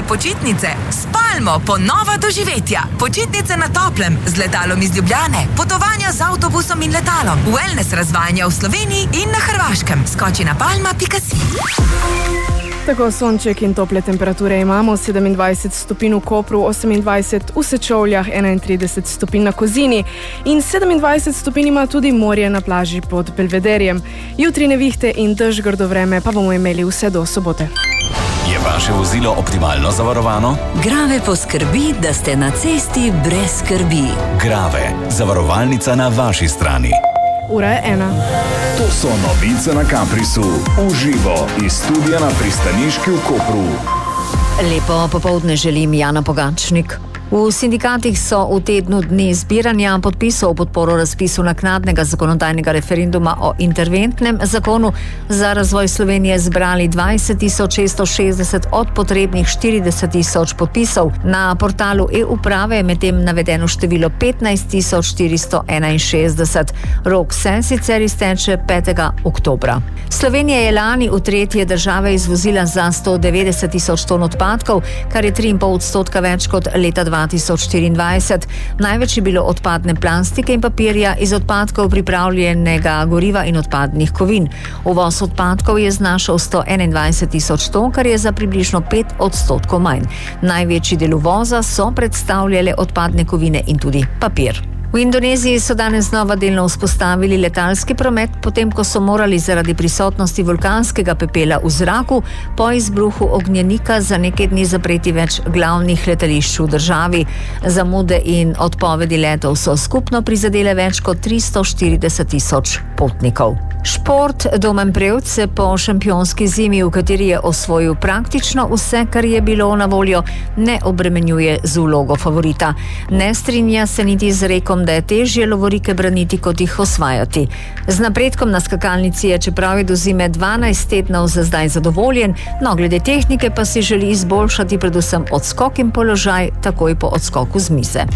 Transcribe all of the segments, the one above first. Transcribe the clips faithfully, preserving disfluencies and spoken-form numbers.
počitnice. Spalmo, ponova doživetja. Počitnice na toplem, z letalom iz Ljubljane. Potovanja z avtobusom in letalom. Wellness razvajanja v Sloveniji in na Hrvaškem. Skoči na palma pika si. Tako sonček in tople temperature imamo, sedemindvajset stopinj v Kopru, osemindvajset v Sečovljah, enaintrideset stopinj na Kozini in sedemindvajset stopinj ima tudi morje na plaži pod Belvederjem. Jutri nevihte in dež, grdo vreme pa bomo imeli vse do sobote. Je vaše vozilo optimalno zavarovano? Grave poskrbi, da ste na cesti brez skrbi. Grave, zavarovalnica na vaši strani. Ura je ena. To so novice na Caprisu. Uživo iz studia na pristaniški v Kopru. Lepo popoldne želim, Jana Pogačnik. V sindikatih so v tednu dni zbiranja podpisov v podporo razpisu naknadnega zakonodajnega referenduma o interventnem zakonu za razvoj Slovenije zbrali dvajset tisoč šeststo šestdeset od potrebnih štirideset tisoč podpisov. Na portalu e-uprave je medtem navedeno število petnajst tisoč štiristo enainšestdeset. Rok se sicer izteče petega oktobra. Slovenija je lani v tretje države izvozila za sto devetdeset tisoč ton odpadkov, kar je tri in pol odstotka več kot leta dva tisoč štiriindvajset. Največ je bilo odpadne plastike in papirja iz odpadkov pripravljenega goriva in odpadnih kovin. Uvoz odpadkov je znašal sto enaindvajset tisoč ton, kar je za približno pet odstotkov manj. Največji del uvoza so predstavljale odpadne kovine in tudi papir. V Indoneziji so danes znova delno vzpostavili letalski promet, potem ko so morali zaradi prisotnosti vulkanskega pepela v zraku po izbruhu ognjenika za nekaj dni zapreti več glavnih letališč v državi. Zamude in odpovedi letov so skupno prizadele več kot tristo štirideset tisoč potnikov. Šport Domen Prevc se po šampionski zimi, v kateri je osvojil praktično vse, kar je bilo na voljo, ne obremenjuje z vlogo favorita. Ne strinja se niti z rekom, da je težje lovorike braniti, kot jih osvajati. Z napredkom na skakalnici je, čeprav je do zime dvanajst tednov, za zdaj zadovoljen, no glede tehnike pa si želi izboljšati predvsem odskok in položaj takoj po odskoku z mize.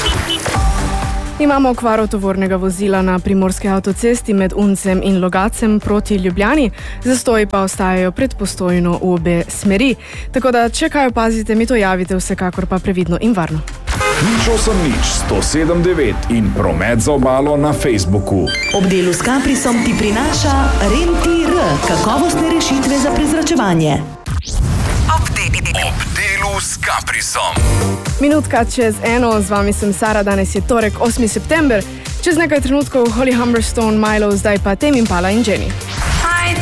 Imamo okvaro tovornega vozila na primorski avtocesti med Uncem in Logacem proti Ljubljani, zastoji pa ostajajo pred Postojno v obe smeri. Tako da, če kaj opazite, mi to javite, vsekakor pa previdno in varno. Nič osem nič sto sedem devet in promet za obalo na Facebooku. Ob delu s Caprisom ti prinaša Rentir, kakovostne rešitve za prezračevanje. Ob delu s Caprisom. Minutka čez eno, z vami sem Sara, danes je torek, osmi september. Čez nekaj trenutkov Holly Humberstone, Milo, zdaj pa Tame Impala in Jenny.